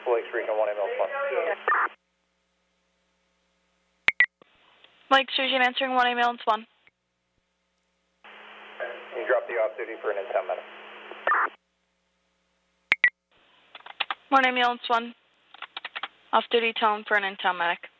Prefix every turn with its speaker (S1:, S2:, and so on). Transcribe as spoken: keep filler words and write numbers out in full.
S1: Crystal Lakes Region one ambulance one.
S2: Lakes Region answering one ambulance one.
S1: You drop the off duty for an in ten minutes.
S2: One ambulance one. Off duty tone for an in town medic.